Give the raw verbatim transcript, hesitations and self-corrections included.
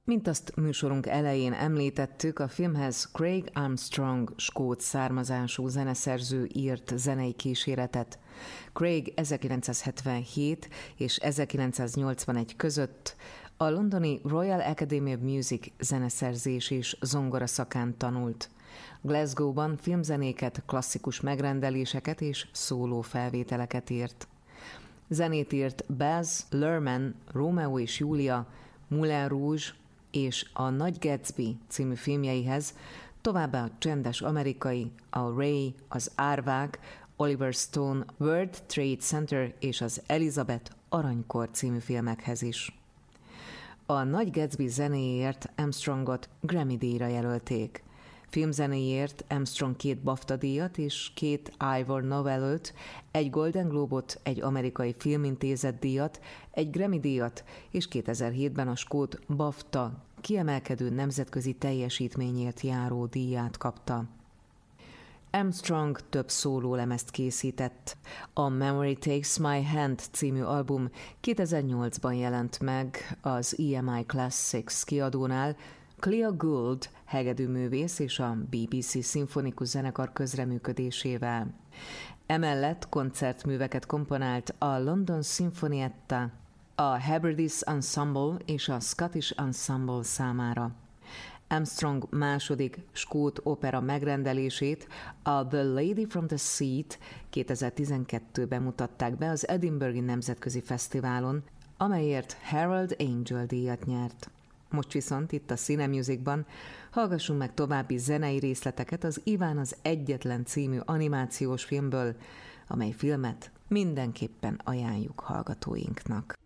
Mint azt műsorunk elején említettük, a filmhez Craig Armstrong skót származású zeneszerző írt zenei kíséretet. Craig ezerkilencszázhetvenhét és ezerkilencszáznyolcvanegy között a londoni Royal Academy of Music zeneszerzés és zongora szakán tanult. Glasgow-ban filmzenéket, klasszikus megrendeléseket és szóló felvételeket írt. Zenét írt Baz Luhrmann, Rómeó és Júlia, Moulin Rouge és a Nagy Gatsby című filmjeihez, továbbá a Csendes amerikai, a Ray, az Árvák, Oliver Stone, World Trade Center és az Elizabeth Aranykor című filmekhez is. A Nagy Gatsby zenéért Armstrongot Grammy-díjra jelölték. Filmzenéért Armstrong két BAFTA-díjat és két Ivor Novello-t, egy Golden Globe-ot, egy amerikai filmintézet díjat, egy Grammy-díjat és kétezer-hétben a skót BAFTA kiemelkedő nemzetközi teljesítményért járó díját kapta. Armstrong több szólólemezt készített. A Memory Takes My Hand című album kétezer-nyolcban jelent meg az E M I Classics kiadónál, Clea Gould hegedűművész és a bé bé cé szimfonikus zenekar közreműködésével. Emellett koncertműveket komponált a London Sinfonietta, a Hebrides Ensemble és a Scottish Ensemble számára. Armstrong második skót opera megrendelését, a The Lady from the Sea-t kétezer-tizenkettőben mutatták be az Edinburghi Nemzetközi Fesztiválon, amelyért Herald Angel díjat nyert. Most viszont itt a Cine Musicban hallgassunk meg további zenei részleteket az Iván az egyetlen című animációs filmből, amely filmet mindenképpen ajánljuk hallgatóinknak.